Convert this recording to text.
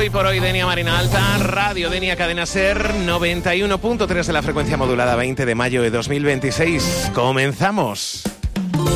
Hoy por hoy, Denia Marina Alta, Radio Denia Cadena Ser, 91.3 de la frecuencia modulada, 20 de mayo de 2026. ¡Comenzamos!